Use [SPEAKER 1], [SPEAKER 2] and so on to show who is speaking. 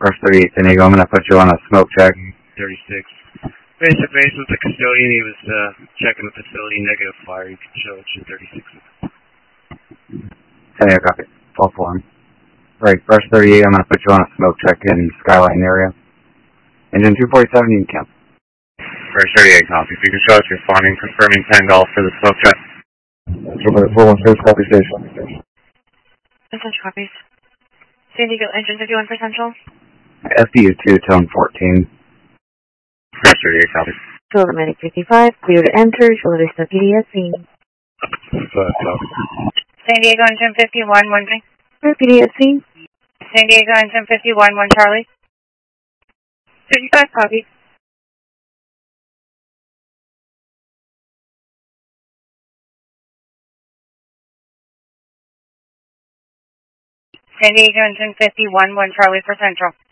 [SPEAKER 1] First 38 San Diego, I'm going to put you on a smoke check.
[SPEAKER 2] 36. Face to face with the custodian. He was checking the facility, negative fire. You can show it's your 36.
[SPEAKER 1] San Diego, copy. False alarm. Right, first 38, I'm going to put you on a smoke check in Skyline area. Engine 247, you can cancel.
[SPEAKER 2] First 38, copy. If you can show us responding, confirming 10 golf for the smoke check.
[SPEAKER 1] 416, copy station.
[SPEAKER 3] Central copies. San Diego, engine 51 for Central.
[SPEAKER 1] SDU 2, tone 14.
[SPEAKER 2] First 38, copy.
[SPEAKER 3] Silver Medic 55, clear to enter, Chula Vista PD at scene.
[SPEAKER 4] San Diego, engine 51, 1 J.
[SPEAKER 3] PD at scene.
[SPEAKER 4] San Diego, engine 51, 1 Charlie.
[SPEAKER 3] 55, copy.
[SPEAKER 4] San Diego, engine 51, 1 Charlie for Central.